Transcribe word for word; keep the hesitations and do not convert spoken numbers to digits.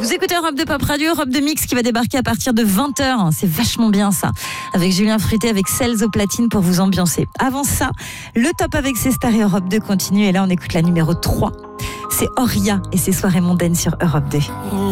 Vous écoutez Europe deux Pop Radio, Europe deux Mix qui va débarquer à partir de vingt heures. C'est vachement bien ça. Avec Julien Fruité, avec Cels au platine pour vous ambiancer. Avant ça, le top avec ses stars et Europe deux continue. Et là, on écoute la numéro trois. C'est Oria et ses soirées mondaines sur Europe deux.